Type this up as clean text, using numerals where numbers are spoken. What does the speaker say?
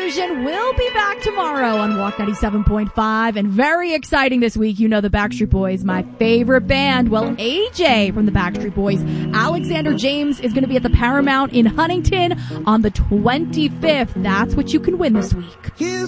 Illusion will be back tomorrow on Walk 97.5. And very exciting this week, you know the Backstreet Boys, my favorite band. Well, AJ from the Backstreet Boys, Alexander James, is going to be at the Paramount in Huntington on the 25th. That's what you can win this week.